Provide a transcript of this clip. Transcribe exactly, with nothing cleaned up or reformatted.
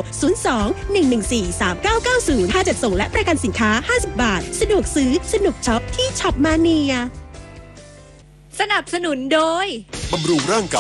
ศูนย์ สอง หนึ่ง หนึ่ง สี่ สาม เก้า เก้า ศูนย์ ค่าจัดส่งและประกันสินค้าห้าสิบบาทสะดวกซื้อสนุกช็อปที่ช็อปมาเนียสนับสนุนโดยบำรุงร่างกาย